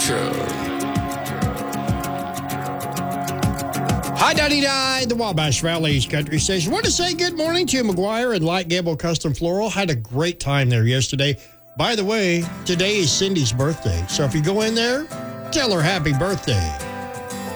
Truck. Hi, 99, the Wabash Valley's Country Station. Want to say good morning to McGuire and Light Gable Custom Floral. Had a great time there yesterday. By the way, today is Cindy's birthday. So if you go in there, tell her happy birthday.